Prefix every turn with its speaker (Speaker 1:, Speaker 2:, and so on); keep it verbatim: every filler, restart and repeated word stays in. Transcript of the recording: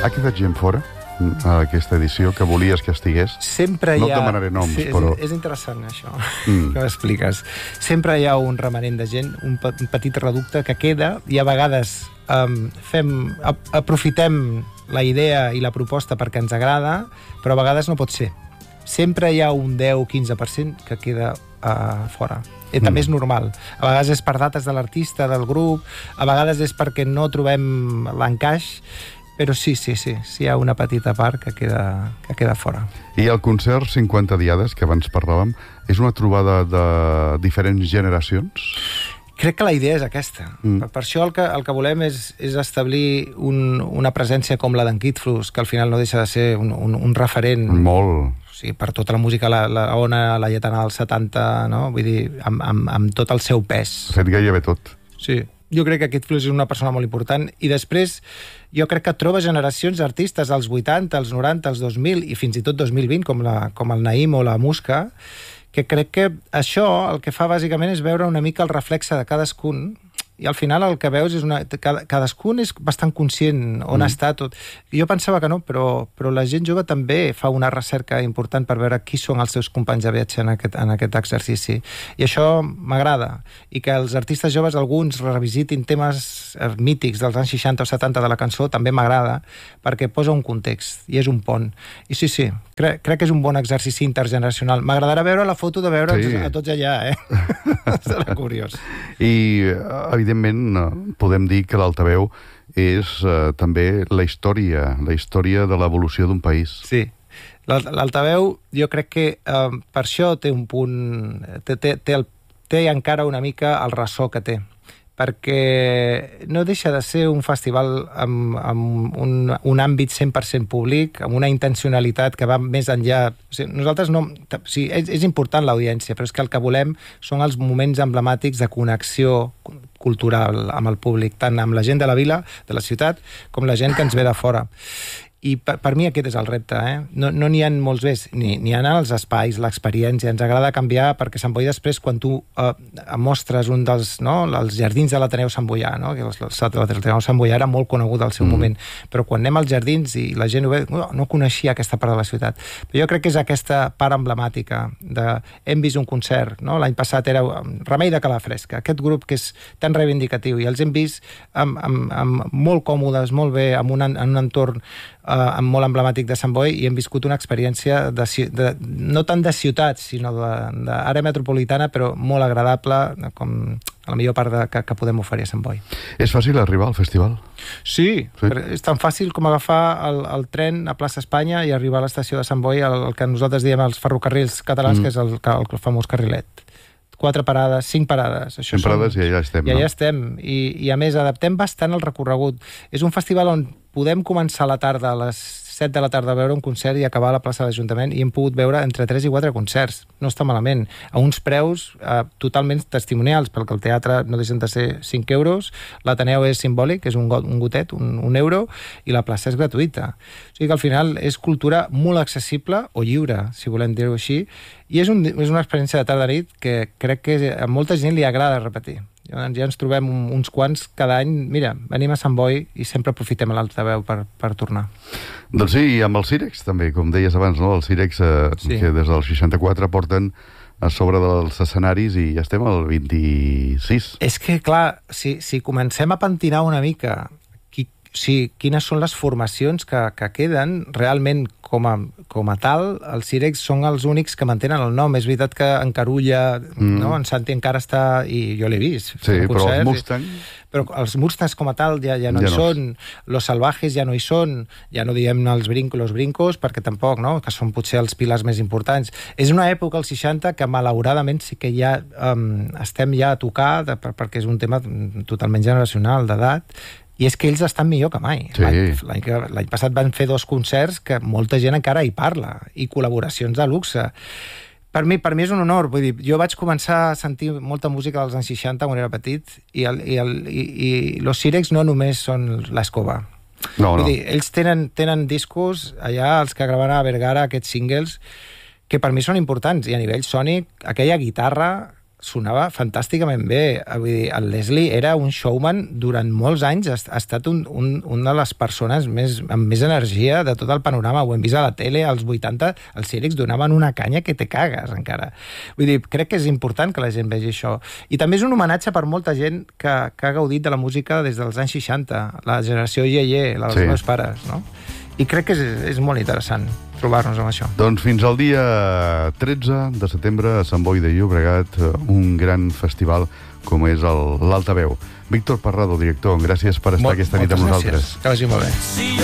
Speaker 1: Ha quedat gent fora a aquesta edició que volies que estigués?
Speaker 2: Sempre
Speaker 1: no
Speaker 2: hi ha...
Speaker 1: et demanaré noms,
Speaker 2: sí, és,
Speaker 1: però...
Speaker 2: És interessant, això, mm. que m'expliques. Sempre hi ha un remanent de gent, un, pe un petit reducte que queda, i a vegades um, fem, ap aprofitem la idea i la proposta perquè ens agrada, però a vegades no pot ser. Sempre hi ha un deu o quinze per cent que queda uh, fora. I també mm. és normal. A vegades és per dates de l'artista, del grup, a vegades és perquè no trobem l'encaix, però sí, sí, sí, sí hi ha una petita part que queda, que queda fora.
Speaker 1: I el concert cinquanta diades, que abans parlàvem, és una trobada de diferents generacions?
Speaker 2: Crec que la idea és aquesta. Mm. Per, per això el que, el que volem és, és establir un, una presència com la d'en Kid Flux, que al final no deixa de ser un, un, un referent...
Speaker 1: Molt.
Speaker 2: Sí, per tota la música, la, la ona, la lletana dels setanta, no? Vull dir, amb, amb, amb tot el seu pes.
Speaker 1: Ha fet gairebé tot.
Speaker 2: Sí. Jo crec que Kid Flux és una persona molt important, i després jo crec que troba generacions d'artistes als vuitanta, als noranta, als dos mil i fins i tot dos mil vint, com, la, com el Naïm o la Muska, que crec que això el que fa bàsicament és veure una mica el reflexe de cadascun, i al final el que veus és una... cadascun és bastant conscient on mm. està tot. Jo pensava que no, però, però la gent jove també fa una recerca important per veure qui són els seus companys de viatge en aquest, en aquest exercici. I això m'agrada. I que els artistes joves, alguns, revisitin temes mítics dels anys seixanta o setanta de la cançó, també m'agrada, perquè posa un context, i és un pont. I sí, sí, crec, crec que és un bon exercici intergeneracional. M'agradarà veure la foto de veure'ns sí. a tots allà, eh? Serà curiós.
Speaker 1: I, evidentment, podem dir que l'altaveu és eh, també la història, la història de l'evolució d'un país.
Speaker 2: Sí. L'altaveu, jo crec que eh, per això té un punt... Té, té, té, el, té encara una mica el ressò que té, perquè no deixa de ser un festival amb, amb un, un àmbit cent per cent públic, amb una intencionalitat que va més enllà. O sigui, nosaltres no... O sigui, és, és important l'audiència, però és que el que volem són els moments emblemàtics de connexió cultural amb el públic, tant amb la gent de la vila, de la ciutat, com la gent que ens ve de fora. I per, per mi aquest és el repte, eh? No n'hi no ha molts més, ni, ni ha els espais, l'experiència. Ens agrada canviar, perquè Sant Boi després, quan tu eh, mostres un dels, no, els jardins de l'Ateneu Sant Boià, no? Que l'Ateneu Sant Boià era molt conegut al seu mm. moment, però quan anem als jardins i la gent ho ve, no, no coneixia aquesta part de la ciutat. Però jo crec que és aquesta part emblemàtica de... Hem vist un concert, no? L'any passat era Remei de Calafresca, aquest grup que és tan reivindicatiu, i els hem vist amb, amb, amb molt còmodes, molt bé, en un, en un entorn Uh, molt emblemàtic de Sant Boi, i hem viscut una experiència de, de, no tant de ciutat, sinó d'àrea metropolitana, però molt agradable, com a la millor part de, que, que podem oferir a Sant Boi.
Speaker 1: És fàcil arribar al festival?
Speaker 2: Sí, sí. És tan fàcil com agafar el, el tren a plaça Espanya i arribar a l'estació de Sant Boi, el, el que nosaltres diem els ferrocarrils catalans, mm. que és el, el, el famós carrilet. Quatre parades, cinc parades. Això
Speaker 1: cinc
Speaker 2: són...
Speaker 1: parades i allà estem,
Speaker 2: I
Speaker 1: no?
Speaker 2: allà estem. I, I a més, adaptem bastant el recorregut. És un festival on podem començar a la tarda, a les set de la tarda, a veure un concert i acabar a la plaça de l'Ajuntament, i hem pogut veure entre tres i quatre concerts. No està malament. A uns preus eh, totalment testimonials, perquè el teatre no deixen de ser cinc euros, l'Ateneu és simbòlic, és un, got, un gotet, un, un euro, i la plaça és gratuïta. O sigui que al final és cultura molt accessible, o lliure, si volem dir-ho així, i és, un, és una experiència de tarda-nit que crec que a molta gent li agrada repetir. Ja, ja ens trobem uns quants cada any. Mira, venim a Sant Boi i sempre aprofitem l'altaveu per, per tornar.
Speaker 1: Doncs sí, i amb el Cirex també, com deies abans, no? El Cirex, eh, sí. que des del seixanta-quatre porten a sobre dels escenaris i ja estem al vint-i-sis.
Speaker 2: És que, clar, si, si comencem a pentinar una mica qui, si, quines són les formacions que, que queden, realment com a, com a tal, els Cirex són els únics que mantenen el nom. És veritat que en Carulla, mm. no? En Santi encara està, i jo l'he vist.
Speaker 1: Sí, però els Mustang...
Speaker 2: Però els Mustangs com a tal ja, ja no ja hi no. són, los Salvajes ja no hi són, ja no diem els brincos, los brincos, perquè tampoc, no? Que són potser els pilars més importants. És una època, als seixanta, que malauradament sí que ja um, estem ja a tocar, de, perquè és un tema totalment generacional, d'edat, i és que ells estan millor que mai.
Speaker 1: Sí.
Speaker 2: L'any passat van fer dos concerts que molta gent encara hi parla, i col·laboracions de luxe. Per mi, per mi és un honor. Vull dir, jo vaig començar a sentir molta música dels anys seixanta quan era petit, i, el, i, el, i, i los Cirex no només són l'escova.
Speaker 1: No,
Speaker 2: Vull
Speaker 1: no.
Speaker 2: dir, ells tenen, tenen discos allà, els que gravaran a Vergara, aquests singles, que per mi són importants, i a nivell sònic, aquella guitarra sonava fantàsticament bé. Vull dir, el Leslie era un showman durant molts anys, ha, ha estat un, un, una de les persones més, amb més energia de tot el panorama. Ho hem vist a la tele, als vuitanta, els Círics donaven una canya que te cagues, encara. Vull dir, crec que és important que la gent vegi això. I també és un homenatge per molta gent que, que ha gaudit de la música des dels anys seixanta, la generació Ye-Ye, la dels sí. meus pares, no? I crec que és, és molt interessant trobar-nos amb això.
Speaker 1: Doncs fins al dia tretze de setembre a Sant Boi de Llobregat, un gran festival com és l'Altaveu. Víctor Parrado, director, gràcies per estar Mol, aquesta nit amb nosaltres.
Speaker 2: Gràcies, que vagi molt bé.